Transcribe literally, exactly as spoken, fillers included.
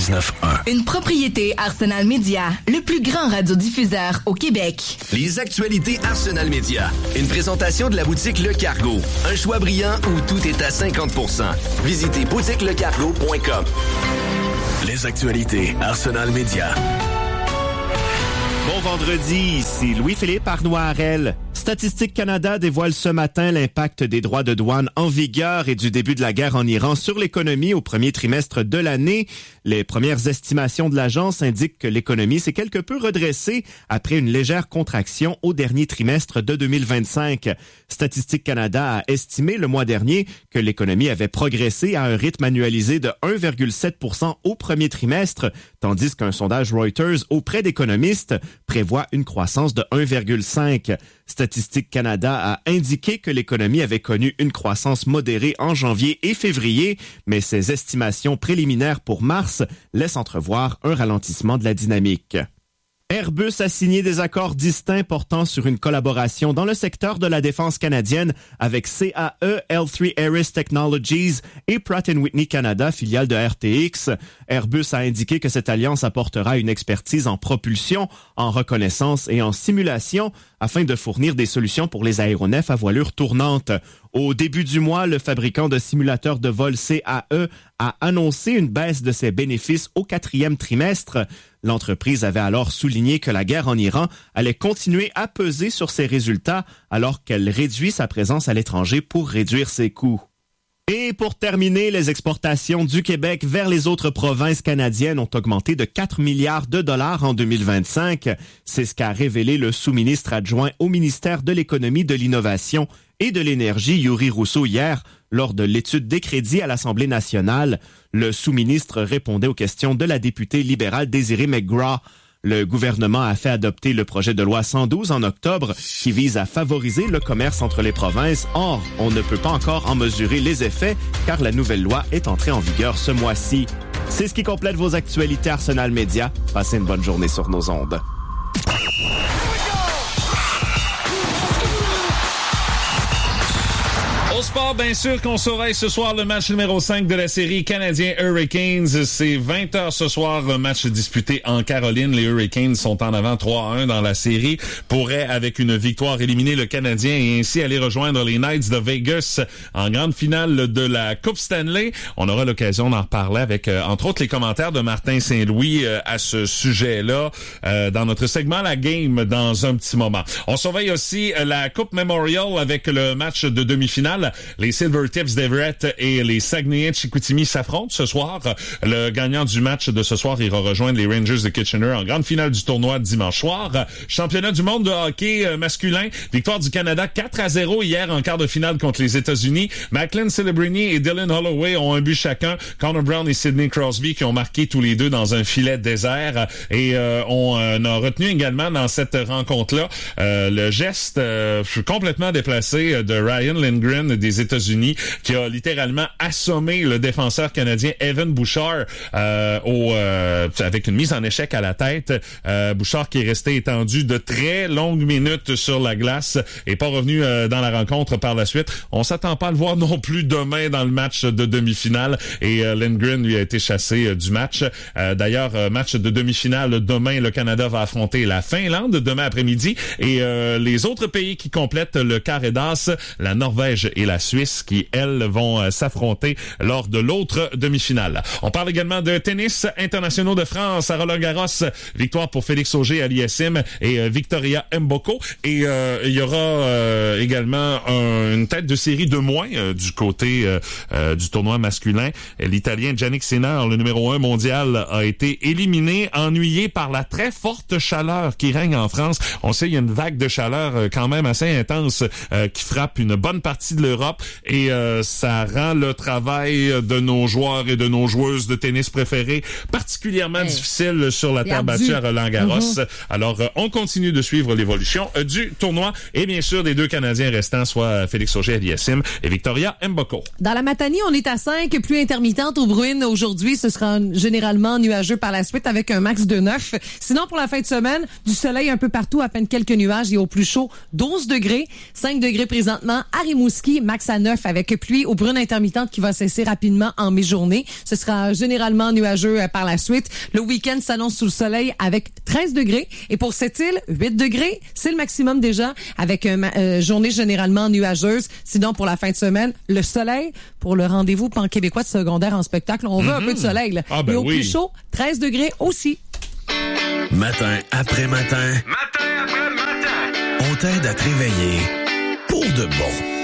quatre-vingt-dix-neuf un. Une propriété Arsenal Media, le plus grand radiodiffuseur au Québec. Les actualités Arsenal Media. Une présentation de la boutique Le Cargo. Un choix brillant où tout est à cinquante pour cent. Visitez boutique le cargo point com. Les actualités Arsenal Media. Bon vendredi, ici Louis-Philippe Arnois-Harel. Statistique Canada dévoile ce matin l'impact des droits de douane en vigueur et du début de la guerre en Iran sur l'économie au premier trimestre de l'année. Les premières estimations de l'agence indiquent que l'économie s'est quelque peu redressée après une légère contraction au dernier trimestre de deux mille vingt-cinq. Statistique Canada a estimé le mois dernier que l'économie avait progressé à un rythme annualisé de un virgule sept pour cent au premier trimestre, tandis qu'un sondage Reuters auprès d'économistes prévoit une croissance de un virgule cinq. Statistique Canada a indiqué que l'économie avait connu une croissance modérée en janvier et février, mais ses estimations préliminaires pour mars laissent entrevoir un ralentissement de la dynamique. Airbus a signé des accords distincts portant sur une collaboration dans le secteur de la défense canadienne avec C A E, L trois Ares Technologies et Pratt and Whitney Canada, filiale de R T X. Airbus a indiqué que cette alliance apportera une expertise en propulsion, en reconnaissance et en simulation afin de fournir des solutions pour les aéronefs à voilure tournante. Au début du mois, le fabricant de simulateurs de vol C A E a annoncé une baisse de ses bénéfices au quatrième trimestre. L'entreprise avait alors souligné que la guerre en Iran allait continuer à peser sur ses résultats alors qu'elle réduit sa présence à l'étranger pour réduire ses coûts. Et pour terminer, les exportations du Québec vers les autres provinces canadiennes ont augmenté de quatre milliards de dollars en deux mille vingt-cinq. C'est ce qu'a révélé le sous-ministre adjoint au ministère de l'Économie, de l'Innovation et de l'Énergie, Yuri Rousseau, hier, lors de l'étude des crédits à l'Assemblée nationale. Le sous-ministre répondait aux questions de la députée libérale Désirée McGraw. Le gouvernement a fait adopter le projet de loi cent douze en octobre qui vise à favoriser le commerce entre les provinces. Or, on ne peut pas encore en mesurer les effets car la nouvelle loi est entrée en vigueur ce mois-ci. C'est ce qui complète vos actualités Arsenal Media. Passez une bonne journée sur nos ondes. Au sport, bien sûr qu'on surveille ce soir le match numéro cinq de la série Canadien Hurricanes. C'est vingt heures ce soir, le match disputé en Caroline. Les Hurricanes sont en avant trois à un dans la série. Pourraient, avec une victoire, éliminer le Canadien et ainsi aller rejoindre les Knights de Vegas en grande finale de la Coupe Stanley. On aura l'occasion d'en reparler avec, euh, entre autres, les commentaires de Martin Saint-Louis euh, à ce sujet-là euh, dans notre segment La Game dans un petit moment. On surveille aussi euh, la Coupe Memorial avec le match de demi-finale. Les Silvertips d'Everett et les Saguenayens de Chicoutimi s'affrontent ce soir. Le gagnant du match de ce soir ira rejoindre les Rangers de Kitchener en grande finale du tournoi dimanche soir. Championnat du monde de hockey masculin. Victoire du Canada quatre à zéro hier en quart de finale contre les États-Unis. Macklin Celebrini et Dylan Holloway ont un but chacun. Connor Brown et Sidney Crosby qui ont marqué tous les deux dans un filet désert. Et euh, on euh, a retenu également dans cette rencontre-là euh, le geste euh, complètement déplacé de Ryan Lindgren des États-Unis qui a littéralement assommé le défenseur canadien Evan Bouchard euh, au, euh, avec une mise en échec à la tête. Euh, Bouchard qui est resté étendu de très longues minutes sur la glace et pas revenu euh, dans la rencontre par la suite. On s'attend pas à le voir non plus demain dans le match de demi-finale et euh, Lindgren lui a été chassé euh, du match. Euh, d'ailleurs, euh, match de demi-finale demain, le Canada va affronter la Finlande demain après-midi et euh, les autres pays qui complètent le carré d'as, la Norvège et la Suisse qui, elles, vont euh, s'affronter lors de l'autre demi-finale. On parle également de tennis internationaux de France à Roland-Garros. Victoire pour Félix Auger-Aliassime et euh, Victoria Mboko. Et euh, il y aura euh, également un, une tête de série de moins euh, du côté euh, euh, du tournoi masculin. L'Italien Jannik Sinner, le numéro un mondial, a été éliminé, ennuyé par la très forte chaleur qui règne en France. On sait il y a une vague de chaleur euh, quand même assez intense euh, qui frappe une bonne partie de l'Europe et euh, ça rend le travail de nos joueurs et de nos joueuses de tennis préférés particulièrement hey. difficile sur la terre battue à Roland-Garros. Mm-hmm. Alors, euh, on continue de suivre l'évolution euh, du tournoi et bien sûr des deux Canadiens restants, soit Félix Auger-Aliassime et Victoria Mboko. Dans la Matanie, on est à cinq, pluie intermittente au Bruin aujourd'hui. Ce sera généralement nuageux par la suite avec un max de neuf. Sinon, pour la fin de semaine, du soleil un peu partout, à peine quelques nuages et au plus chaud, douze degrés. cinq degrés présentement à Rimouski, max max à neuf avec pluie ou bruine intermittente qui va cesser rapidement en mi-journée. Ce sera généralement nuageux euh, par la suite. Le week-end s'annonce sous le soleil avec treize degrés. Et pour cette île, huit degrés, c'est le maximum déjà avec une euh, journée généralement nuageuse. Sinon, pour la fin de semaine, le soleil pour le rendez-vous pan-québécois de secondaire en spectacle. On veut mm-hmm. un peu de soleil. Là. Ah ben Et au oui. plus chaud, treize degrés aussi. Matin après matin. Matin après matin. On t'aide à te réveiller pour de bon.